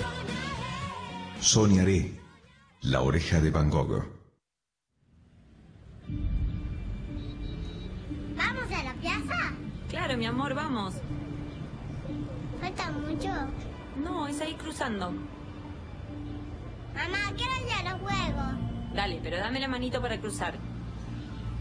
Soñaré. La oreja de Van Gogh. ¿Vamos a la plaza? Claro, mi amor, vamos. ¿Falta mucho? No, es ahí cruzando. Mamá, quiero ir a los juegos. Dale, pero dame la manito para cruzar.